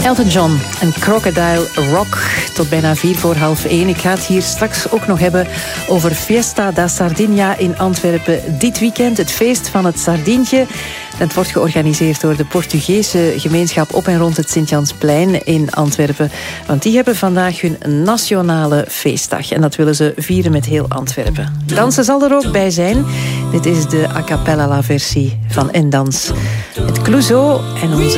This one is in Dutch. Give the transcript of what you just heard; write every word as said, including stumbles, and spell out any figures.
Elton John en Crocodile Rock tot bijna vier voor half één. Ik ga het hier straks ook nog hebben over Fiesta da Sardinia in Antwerpen dit weekend. Het feest van het sardientje. Het wordt georganiseerd door de Portugese gemeenschap op en rond het Sint-Jansplein in Antwerpen. Want die hebben vandaag hun nationale feestdag. En dat willen ze vieren met heel Antwerpen. Dansen zal er ook bij zijn. Dit is de a cappella la versie van En Dans. Met Clouseau en onze